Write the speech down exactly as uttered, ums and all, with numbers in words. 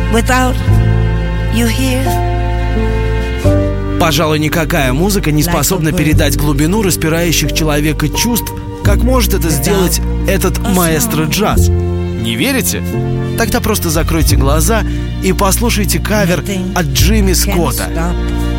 without you here. Пожалуй, никакая музыка не способна передать глубину распирающих человека чувств, как может это сделать этот маэстро джаз. Не верите? Тогда просто закройте глаза и послушайте кавер от Джимми Скотта.